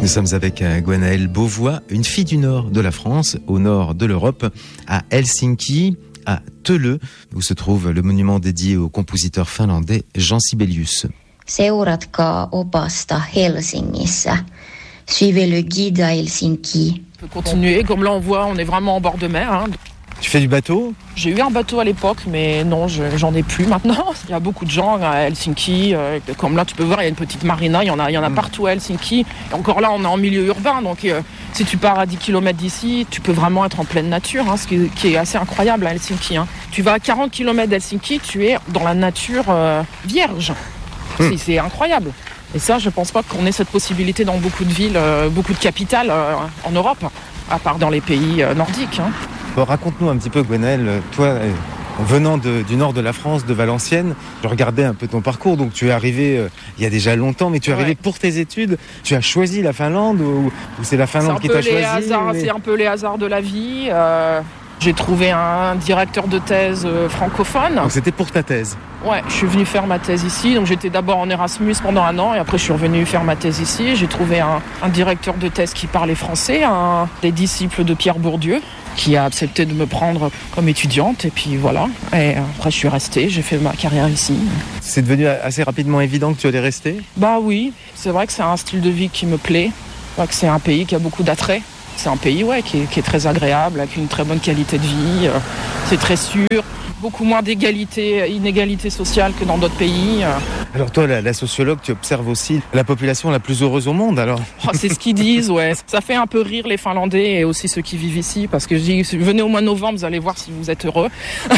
Nous sommes avec Gwenaëlle Beauvois, une fille du nord de la France, au nord de l'Europe, à Helsinki, à Töölö, où se trouve le monument dédié au compositeur finlandais Jean Sibelius. Seuratkaa opasta Helsingissä. Suivez le guide à Helsinki. On peut continuer, comme là on voit, on est vraiment en bord de mer. Tu fais du bateau ? J'ai eu un bateau à l'époque, mais non, j'en ai plus maintenant. Il y a beaucoup de gens à Helsinki, comme là tu peux voir, il y a une petite marina, il y en a partout à Helsinki. Et encore là, on est en milieu urbain, donc si tu pars à 10 km d'ici, tu peux vraiment être en pleine nature, ce qui est assez incroyable à Helsinki. Tu vas à 40 km d'Helsinki, tu es dans la nature vierge. C'est incroyable. Et ça, je pense pas qu'on ait cette possibilité dans beaucoup de villes, beaucoup de capitales en Europe, à part dans les pays nordiques. Bon, raconte-nous un petit peu, Gwenaëlle, toi, venant du nord de la France, de Valenciennes, je regardais un peu ton parcours, donc tu es arrivé il y a déjà longtemps, mais tu es arrivé pour tes études, tu as choisi la Finlande ou c'est la Finlande qui t'a choisi C'est un peu les hasards de la vie. J'ai trouvé un directeur de thèse francophone. Donc c'était pour ta thèse ? Ouais, je suis venue faire ma thèse ici. Donc j'étais d'abord en Erasmus pendant 1 an et après je suis revenue faire ma thèse ici. J'ai trouvé un directeur de thèse qui parlait français, un des disciples de Pierre Bourdieu, qui a accepté de me prendre comme étudiante. Et puis voilà. Et après je suis restée, j'ai fait ma carrière ici. C'est devenu assez rapidement évident que tu allais rester ? Bah oui, c'est vrai que c'est un style de vie qui me plaît. C'est vrai que c'est un pays qui a beaucoup d'attrait. C'est un pays qui est très agréable, avec une très bonne qualité de vie. C'est très sûr. Beaucoup moins d'inégalité sociale que dans d'autres pays. Alors toi, la sociologue, tu observes aussi la population la plus heureuse au monde, alors ? C'est ce qu'ils disent, ouais. Ça fait un peu rire les Finlandais et aussi ceux qui vivent ici, parce que je dis, venez au mois de novembre, vous allez voir si vous êtes heureux.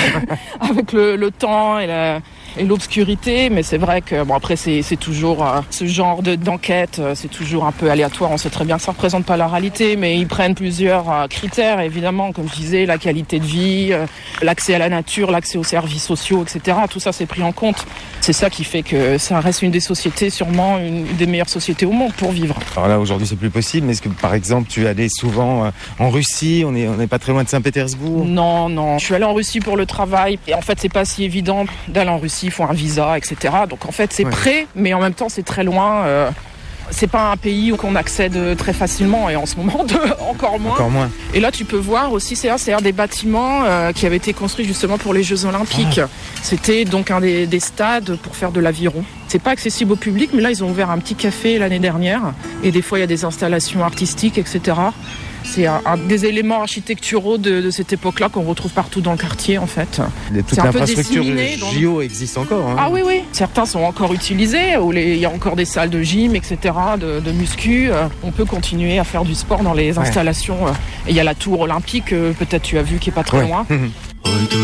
Avec le temps et l'obscurité, mais c'est vrai que après c'est toujours ce genre d'enquête, c'est toujours un peu aléatoire. On sait très bien que ça représente pas la réalité, mais ils prennent plusieurs critères, évidemment, comme je disais, la qualité de vie, l'accès à la nature, l'accès aux services sociaux, etc. Tout ça c'est pris en compte. C'est ça qui fait que ça reste une des sociétés, sûrement une des meilleures sociétés au monde pour vivre. Alors là aujourd'hui c'est plus possible, mais est-ce que par exemple tu allais souvent en Russie, on n'est pas très loin de Saint-Pétersbourg ? Non, je suis allée en Russie pour le travail, et en fait c'est pas si évident d'aller en Russie. Il faut un visa, etc. Donc en fait c'est près, mais en même temps c'est très loin. C'est pas un pays où on accède très facilement, et en ce moment encore moins. Et là tu peux voir aussi, c'est un des bâtiments qui avait été construit justement pour les Jeux Olympiques. C'était donc un des stades pour faire de l'aviron. C'est pas accessible au public, mais là ils ont ouvert un petit café l'année dernière, et des fois il y a des installations artistiques, etc. C'est un des éléments architecturaux de cette époque-là qu'on retrouve partout dans le quartier, en fait. Toute l'infrastructure JO existe encore. Ah oui. Certains sont encore utilisés, où il y a encore des salles de gym, etc., de muscu. On peut continuer à faire du sport dans les installations. Et il y a la tour olympique, peut-être tu as vu, qui est pas très loin.